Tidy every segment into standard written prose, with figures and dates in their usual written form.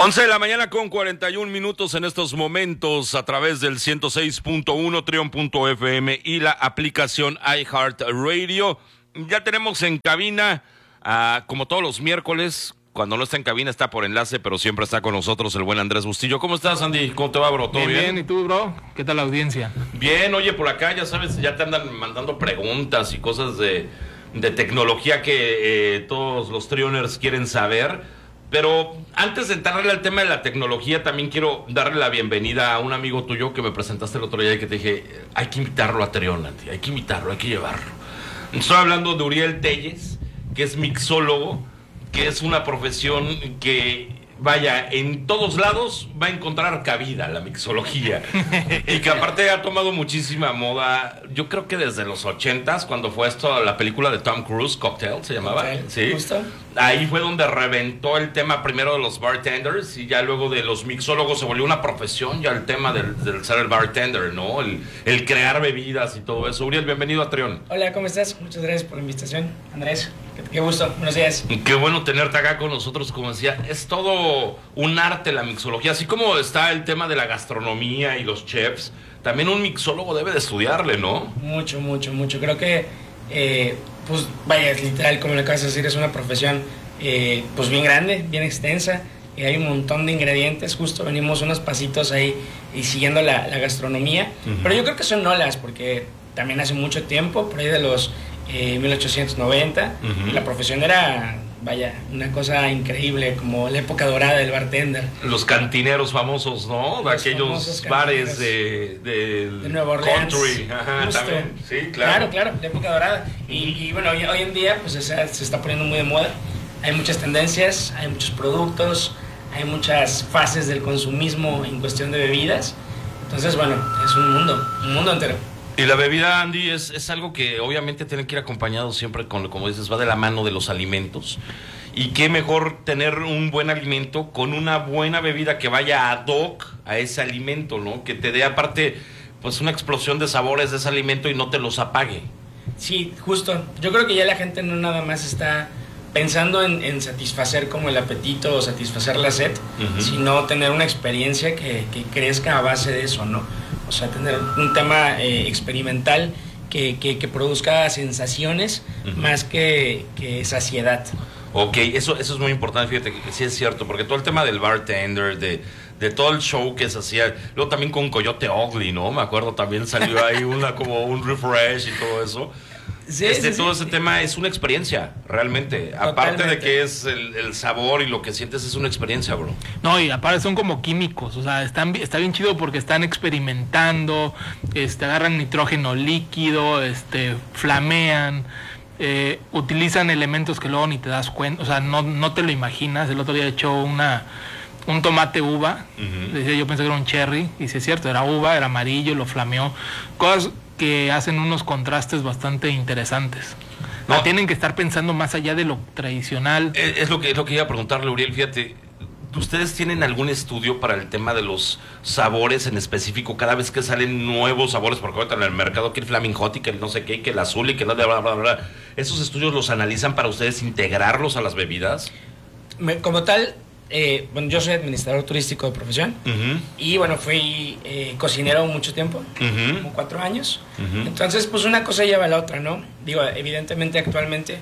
11 de la mañana con 41 minutos en estos momentos a través del 106.1 Trion.fm y la aplicación iHeartRadio. Ya tenemos en cabina, como todos los miércoles, cuando no está en cabina está por enlace, pero siempre está con nosotros el buen Andrés Bustillo. ¿Cómo estás, Andy? ¿Cómo te va, bro? ¿Todo bien? Bien, ¿y tú, bro? ¿Qué tal la audiencia? Bien, oye, por acá ya sabes, ya te andan mandando preguntas y cosas de tecnología que todos los Trioners quieren saber. Pero antes de entrarle al tema de la tecnología, también quiero darle la bienvenida a un amigo tuyo que me presentaste el otro día y que te dije, hay que invitarlo a Trion, Andy, hay que invitarlo, hay que llevarlo. Estoy hablando de Uriel Telles, que es mixólogo, que es una profesión que, vaya, en todos lados va a encontrar cabida la mixología. Y que aparte ha tomado muchísima moda, yo creo que desde los 80s, cuando fue esto, la película de Tom Cruise, Cocktail, ¿se llamaba? Cocktail, sí. Justo. Ahí fue donde reventó el tema primero de los bartenders y ya luego de los mixólogos se volvió una profesión, ya el tema del ser el bartender, ¿no? El crear bebidas y todo eso. Uriel, bienvenido a Trion. Hola, ¿cómo estás? Muchas gracias por la invitación, Andrés. Qué gusto, buenos días. Qué bueno tenerte acá con nosotros, como decía, es todo un arte la mixología, así como está el tema de la gastronomía y los chefs, también un mixólogo debe de estudiarle, ¿no? Mucho. Creo que, pues vaya, es literal, como le acabas de decir, es una profesión pues bien grande, bien extensa, y hay un montón de ingredientes, justo venimos unos pasitos ahí y siguiendo la gastronomía, pero yo creo que son olas, porque también hace mucho tiempo, por ahí de los 1890, la profesión era, vaya, una cosa increíble, como la época dorada del bartender. Los cantineros famosos, ¿no? De aquellos bares de Nueva Orleans. Country. Ajá, también. Sí, claro. Claro, la época dorada. Y bueno, hoy en día pues se está poniendo muy de moda. Hay muchas tendencias, hay muchos productos, hay muchas fases del consumismo en cuestión de bebidas. Entonces, bueno, es un mundo entero. Y la bebida, Andy, es algo que obviamente tiene que ir acompañado siempre con, como dices, va de la mano de los alimentos. Y qué mejor tener un buen alimento con una buena bebida que vaya ad hoc a ese alimento, ¿no? Que te dé aparte, pues, una explosión de sabores de ese alimento y no te los apague. Sí, justo. Yo creo que ya la gente no nada más está pensando en satisfacer como el apetito o satisfacer la sed, sino tener una experiencia que crezca a base de eso, ¿no? O sea, tener un tema experimental que produzca sensaciones más que saciedad. Ok, eso es muy importante, fíjate que sí es cierto, porque todo el tema del bartender, de todo el show que se hacía, luego también con Coyote Ugly, ¿no? Me acuerdo, también salió ahí como un refresh y todo eso. Sí, todo ese tema es una experiencia, realmente. Totalmente. Aparte de que es el sabor y lo que sientes, es una experiencia, bro. No, y aparte son como químicos, o sea, está bien chido porque están experimentando, agarran nitrógeno líquido, flamean, utilizan elementos que luego ni te das cuenta, o sea, no te lo imaginas. El otro día echó un tomate uva, decía, yo pensé que era un cherry, y sí es cierto, era uva, era amarillo, lo flameó, cosas que hacen unos contrastes bastante interesantes. No, tienen que estar pensando más allá de lo tradicional. Es lo que iba a preguntarle, Uriel, fíjate, ¿ustedes tienen algún estudio para el tema de los sabores en específico? Cada vez que salen nuevos sabores, porque ahorita en el mercado, que el Flaming Hot y que el no sé qué, que el azul y que no, bla. ¿Esos estudios los analizan para ustedes integrarlos a las bebidas? Como tal, bueno, yo soy administrador turístico de profesión y bueno, fui cocinero mucho tiempo, como 4 años. Entonces, pues una cosa lleva a la otra, ¿no? Digo, evidentemente actualmente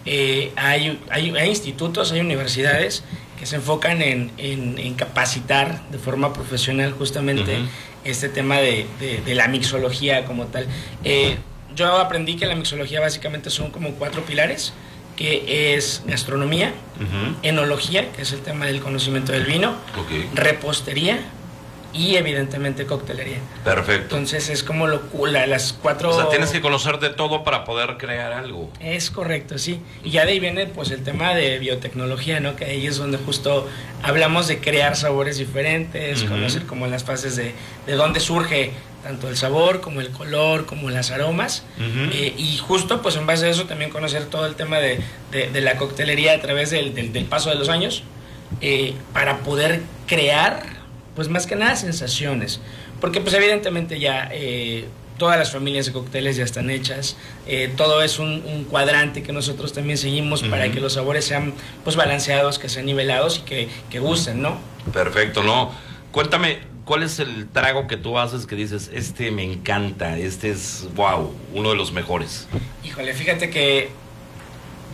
hay institutos, hay universidades que se enfocan en capacitar de forma profesional justamente este tema de la mixología como tal. Yo aprendí que la mixología básicamente son como 4 pilares, que es gastronomía, enología, que es el tema del conocimiento del vino, repostería y evidentemente coctelería. Perfecto. Entonces es como las 4... O sea, tienes que conocer de todo para poder crear algo. Es correcto, sí. Y ya de ahí viene pues el tema de biotecnología, ¿no? Que ahí es donde justo hablamos de crear sabores diferentes, conocer como las fases de dónde surge tanto el sabor como el color, como las aromas, y justo pues en base a eso también conocer todo el tema de la coctelería a través del paso de los años, para poder crear pues más que nada sensaciones, porque pues evidentemente ya todas las familias de cócteles ya están hechas, todo es un cuadrante que nosotros también seguimos para que los sabores sean pues balanceados, que sean nivelados y que gusten, ¿no? Perfecto, ¿no? Cuéntame, ¿cuál es el trago que tú haces que dices, este me encanta, este es, wow, uno de los mejores? Híjole, fíjate que